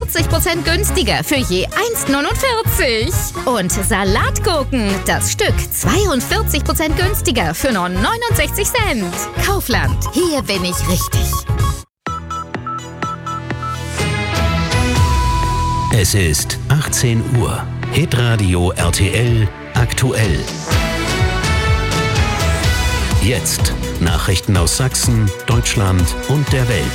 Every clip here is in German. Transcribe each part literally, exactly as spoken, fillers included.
vierzig Prozent günstiger für je eins Komma neunundvierzig. Und Salatgurken, das Stück zweiundvierzig Prozent günstiger für nur neunundsechzig Cent. Kaufland, hier bin ich richtig. Es ist achtzehn Uhr. Hitradio R T L aktuell. Jetzt Nachrichten aus Sachsen, Deutschland und der Welt.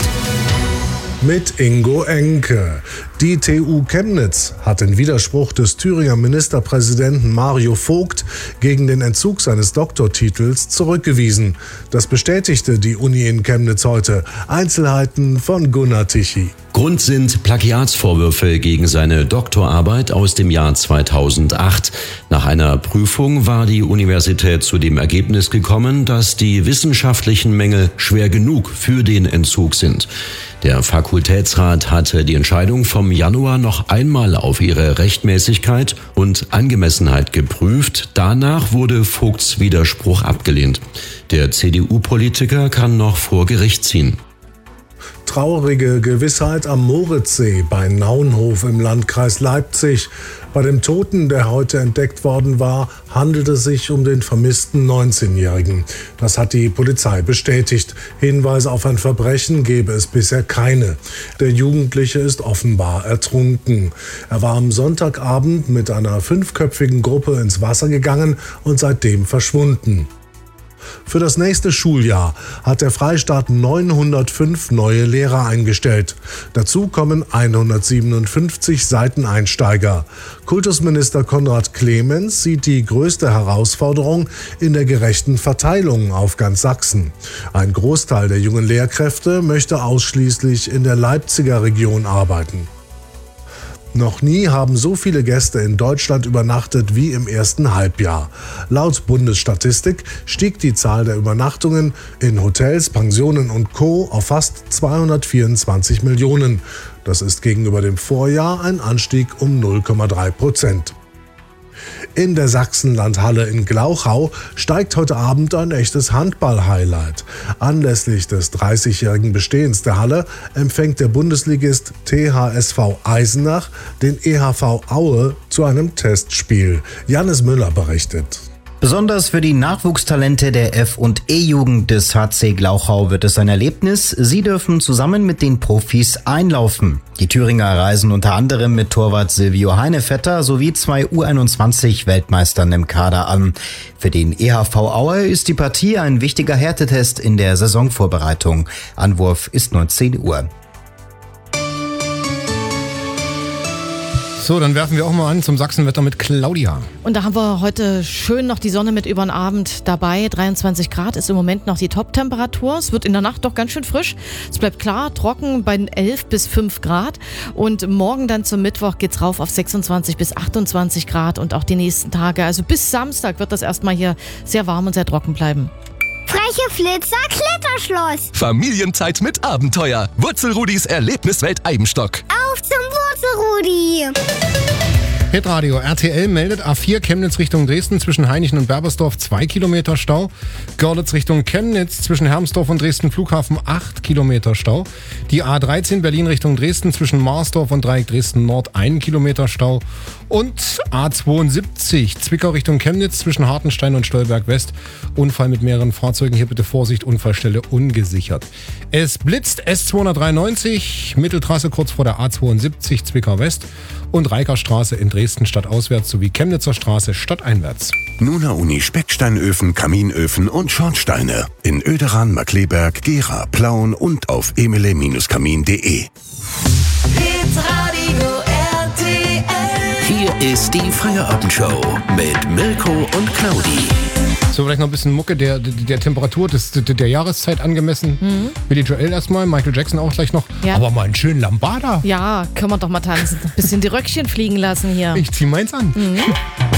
Mit Ingo Enke. Die T U Chemnitz hat den Widerspruch des Thüringer Ministerpräsidenten Mario Vogt gegen den Entzug seines Doktortitels zurückgewiesen. Das bestätigte die Uni in Chemnitz heute. Einzelheiten von Gunnar Tichy. Grund sind Plagiatsvorwürfe gegen seine Doktorarbeit aus dem Jahr zweitausendacht. Nach einer Prüfung war die Universität zu dem Ergebnis gekommen, dass die wissenschaftlichen Mängel schwer genug für den Entzug sind. Der Fakultätsrat hatte die Entscheidung vom Januar noch einmal auf ihre Rechtmäßigkeit und Angemessenheit geprüft. Danach wurde Vogts Widerspruch abgelehnt. Der C D U-Politiker kann noch vor Gericht ziehen. Traurige Gewissheit am Moritzsee bei Naunhof im Landkreis Leipzig. Bei dem Toten, der heute entdeckt worden war, handelt es sich um den vermissten neunzehnjährigen. Das hat die Polizei bestätigt. Hinweise auf ein Verbrechen gebe es bisher keine. Der Jugendliche ist offenbar ertrunken. Er war am Sonntagabend mit einer fünfköpfigen Gruppe ins Wasser gegangen und seitdem verschwunden. Für das nächste Schuljahr hat der Freistaat neunhundertfünf neue Lehrer eingestellt. Dazu kommen hundertsiebenundfünfzig Seiteneinsteiger. Kultusminister Konrad Clemens sieht die größte Herausforderung in der gerechten Verteilung auf ganz Sachsen. Ein Großteil der jungen Lehrkräfte möchte ausschließlich in der Leipziger Region arbeiten. Noch nie haben so viele Gäste in Deutschland übernachtet wie im ersten Halbjahr. Laut Bundesstatistik stieg die Zahl der Übernachtungen in Hotels, Pensionen und Co. auf fast zweihundertvierundzwanzig Millionen. Das ist gegenüber dem Vorjahr ein Anstieg um null Komma drei Prozent. In der Sachsenlandhalle in Glauchau steigt heute Abend ein echtes Handball-Highlight. Anlässlich des dreißigjährigen Bestehens der Halle empfängt der Bundesligist T H S V Eisenach den E H V Aue zu einem Testspiel. Jannis Müller berichtet. Besonders für die Nachwuchstalente der F- und E-Jugend des H C Glauchau wird es ein Erlebnis. Sie dürfen zusammen mit den Profis einlaufen. Die Thüringer reisen unter anderem mit Torwart Silvio Heinevetter sowie zwei U einundzwanzig Weltmeistern im Kader an. Für den E H V Aue ist die Partie ein wichtiger Härtetest in der Saisonvorbereitung. Anwurf ist neunzehn Uhr. So, dann werfen wir auch mal an zum Sachsenwetter mit Claudia. Und da haben wir heute schön noch die Sonne mit über den Abend dabei. dreiundzwanzig Grad ist im Moment noch die Top-Temperatur. Es wird in der Nacht doch ganz schön frisch. Es bleibt klar, trocken bei elf bis fünf Grad. Und morgen dann zum Mittwoch geht's rauf auf sechsundzwanzig bis achtundzwanzig Grad. Und auch die nächsten Tage, also bis Samstag, wird das erstmal hier sehr warm und sehr trocken bleiben. Freche Flitzer Kletterschloss. Familienzeit mit Abenteuer. Wurzelrudis Erlebniswelt Eibenstock. Auf zum Wurzelrudi. Hitradio R T L meldet A vier Chemnitz Richtung Dresden zwischen Hainichen und Berbersdorf zwei Kilometer Stau. Görlitz Richtung Chemnitz zwischen Hermsdorf und Dresden Flughafen acht Kilometer Stau. Die A dreizehn Berlin Richtung Dresden zwischen Marsdorf und Dreieck Dresden Nord ein Kilometer Stau. Und A zweiundsiebzig Zwickau Richtung Chemnitz zwischen Hartenstein und Stolberg West. Unfall mit mehreren Fahrzeugen. Hier bitte Vorsicht, Unfallstelle ungesichert. Es blitzt S zweihundertdreiundneunzig, Mitteltrasse kurz vor der A zweiundsiebzig Zwickau West und Reikerstraße in Dresden stadtauswärts sowie Chemnitzer Straße stadteinwärts. Nuna Uni Specksteinöfen, Kaminöfen und Schornsteine. In Oederan, Markleberg, Gera, Plauen und auf emile Kamin punkt de. Hitradio R T L. Hier ist die Feierabendshow mit Mirko und Claudi. So, vielleicht noch ein bisschen Mucke der, der, der Temperatur, des, der, der Jahreszeit angemessen. Mhm. Billy Joel erstmal, Michael Jackson auch gleich noch. Ja. Aber mal einen schönen Lambada. Ja, können wir doch mal tanzen. Ein bisschen die Röckchen fliegen lassen hier. Ich zieh meins an. Mhm.